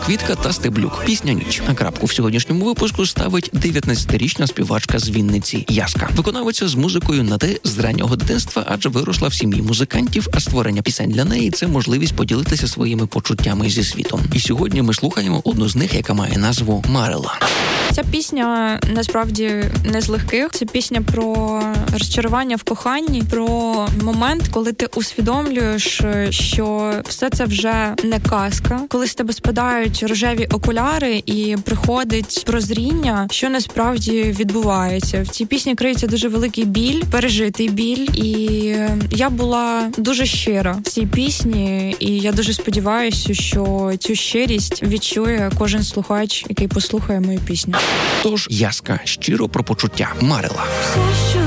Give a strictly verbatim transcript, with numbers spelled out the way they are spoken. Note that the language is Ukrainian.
Квітка та Стеблюк. Пісня «Ніч». А крапку в сьогоднішньому випуску ставить дев'ятнадцятирічна співачка з Вінниці Яска. Виконавиця з музикою на «ти» з раннього дитинства, адже виросла в сім'ї музикантів, а створення пісень для неї – це можливість поділитися своїми почуттями зі світом. І сьогодні ми слухаємо одну з них, яка має назву «Марила». Ця пісня насправді не з легких. Це пісня про розчарування в коханні, про момент, коли ти усвідомлюєш, що все це вже не казка, коли з тебе спадають рожеві окуляри і приходить прозріння, що насправді відбувається. В цій пісні криється дуже великий біль, пережитий біль, і я була дуже щира в цій пісні, і я дуже сподіваюся, що цю щирість відчує кожен слухач, який послухає мою пісню. Тож Яска щиро про почуття «Марила». Все, що